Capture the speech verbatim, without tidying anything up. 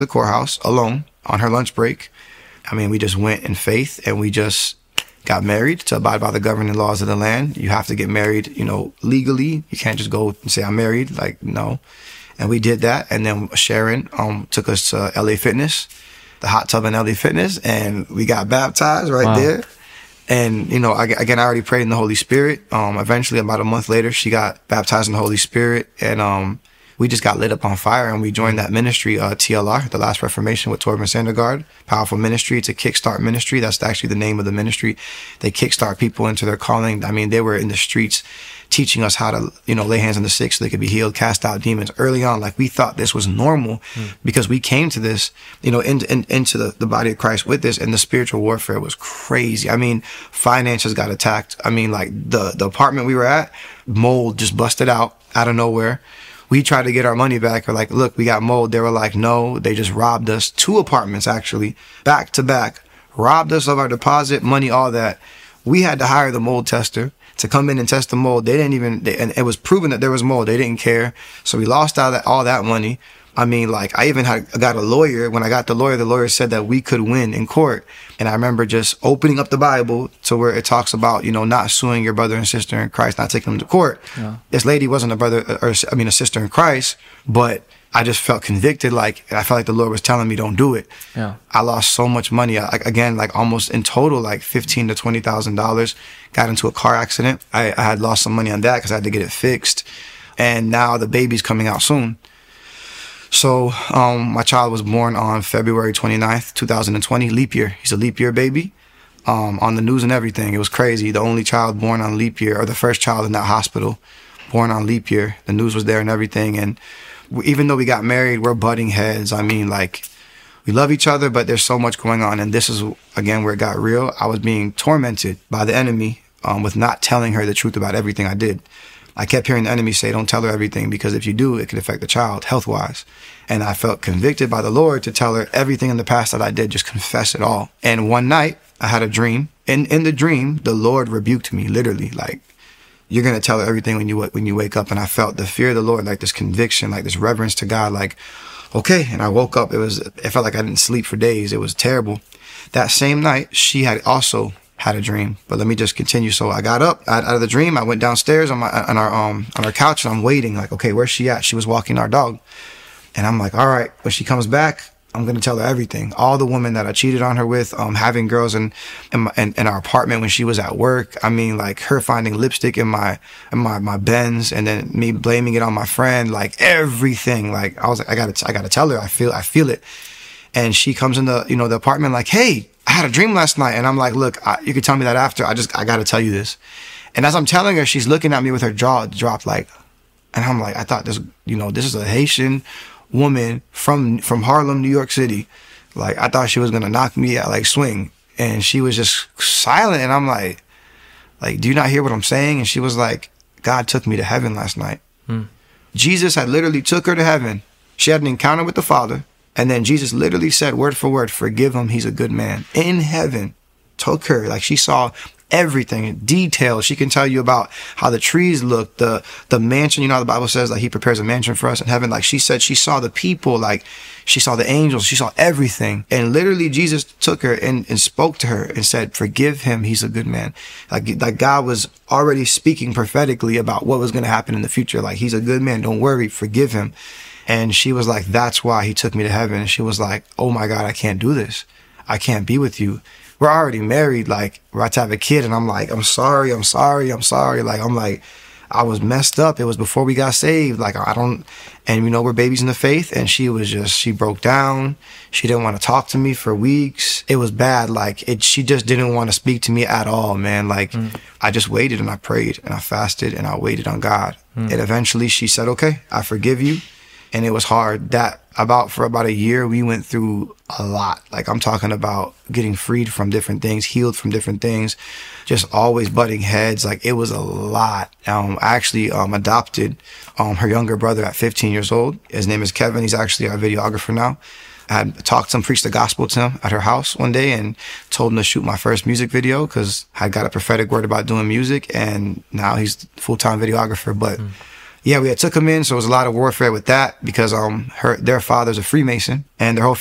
the courthouse alone on her lunch break. I mean, we just went in faith and we just got married to abide by the governing laws of the land. You have to get married, you know, legally. You can't just go and say I'm married. Like, no. And we did that. And then Sharon um, took us to L A Fitness, the hot tub in L A Fitness, and we got baptized right wow. there. And, you know, again, I already prayed in the Holy Spirit. Um, eventually, about a month later, she got baptized in the Holy Spirit. And um, we just got lit up on fire. And we joined that ministry, uh, T L R, The Last Reformation with Torben Sandergaard. Powerful ministry. It's a kickstart ministry. That's actually the name of the ministry. They kickstart people into their calling. I mean, they were in the streets teaching us how to, you know, lay hands on the sick so they could be healed, cast out demons early on. Like, we thought this was normal mm. because we came to this, you know, in, in, into the, the body of Christ with this, and the spiritual warfare was crazy. I mean, finances got attacked. I mean, like, the, the apartment we were at, mold just busted out out of nowhere. We tried to get our money back. We're like, look, we got mold. They were like, no, they just robbed us. Two apartments, actually, back to back, robbed us of our deposit, money, all that. We had to hire the mold tester to come in and test the mold. They didn't even, they, and it was proven that there was mold. They didn't care. So we lost all that, all that money. I mean, like, I even had, I got a lawyer. When I got the lawyer, the lawyer said that we could win in court. And I remember just opening up the Bible to where it talks about, you know, not suing your brother and sister in Christ, not taking them to court. Yeah. This lady wasn't a brother, or I mean, a sister in Christ, but I just felt convicted. Like, I felt like the Lord was telling me, don't do it. Yeah. I lost so much money. I, again, like almost in total, like fifteen to twenty thousand dollars. Got into a car accident. I, I had lost some money on that because I had to get it fixed. And now the baby's coming out soon. So um, my child was born on February twenty-ninth, twenty twenty, leap year. He's a leap year baby. Um, on the news and everything. It was crazy. The only child born on leap year, or the first child in that hospital born on leap year. The news was there and everything. And even though we got married, we're butting heads. I mean, like, we love each other, but there's so much going on. And this is, again, where it got real. I was being tormented by the enemy um, with not telling her the truth about everything I did. I kept hearing the enemy say, don't tell her everything, because if you do, it could affect the child health-wise. And I felt convicted by the Lord to tell her everything in the past that I did, just confess it all. And one night, I had a dream. And in the dream, the Lord rebuked me, literally, like, you're going to tell her everything when you when you wake up. And I felt the fear of the Lord, like this conviction, like this reverence to God, like, okay. And I woke up. It was, it felt like I didn't sleep for days. It was terrible. That same night, she had also had a dream. But let me just continue. So I got up out of the dream. I went downstairs on my on our um on our couch, and I'm waiting, like, okay, where's she at? She was walking our dog. And I'm like, all right, when she comes back, I'm going to tell her everything. All the women that I cheated on her with, um, having girls in, in, my, in, in our apartment when she was at work. I mean, like, her finding lipstick in my, in my, my Benz, and then me blaming it on my friend, like everything. Like, I was like, I gotta, I gotta tell her. I feel, I feel it. And she comes in the, you know, the apartment like, hey, I had a dream last night. And I'm like, look, I, you can tell me that after. I just, I gotta tell you this. And as I'm telling her, she's looking at me with her jaw dropped, like, and I'm like, I thought this, you know, this is a Haitian woman from from Harlem, New York City. Like, I thought she was gonna knock me out, like, swing. And she was just silent. And I'm like, like, do you not hear what I'm saying? And she was like, God took me to heaven last night. Hmm. Jesus had literally took her to heaven. She had an encounter with the Father. And then Jesus literally said, word for word, forgive him, he's a good man. In heaven, took her. Like, she saw everything in detail. She can tell you about how the trees look, the the mansion. You know how the Bible says, like, he prepares a mansion for us in heaven. Like, she said she saw the people, like, she saw the angels, she saw everything. And literally Jesus took her and, and spoke to her and said, forgive him, he's a good man. Like, like God was already speaking prophetically about what was going to happen in the future. Like, he's a good man, don't worry, forgive him. And she was like, that's why he took me to heaven. And she was like, oh my God, I can't do this. I can't be with you. We're already married, like, we're about to have a kid. And I'm like, I'm sorry, I'm sorry, I'm sorry. Like, I'm like, I was messed up. It was before we got saved. Like, I don't, and you know, we're babies in the faith. And she was just, she broke down. She didn't want to talk to me for weeks. It was bad. Like, it, she just didn't want to speak to me at all, man. Like, mm. I just waited and I prayed and I fasted and I waited on God. Mm. And eventually she said, okay, I forgive you. And it was hard. That about for about a year, we went through a lot. Like, I'm talking about getting freed from different things, healed from different things, just always butting heads. Like, it was a lot. Um, I actually um, adopted um, her younger brother at fifteen years old. His name is Kevin. He's actually our videographer now. I had talked to him, preached the gospel to him at her house one day, and told him to shoot my first music video because I got a prophetic word about doing music, and now he's full-time videographer. But mm. Yeah, we had took them in, so it was a lot of warfare with that because um her their father's a Freemason and their whole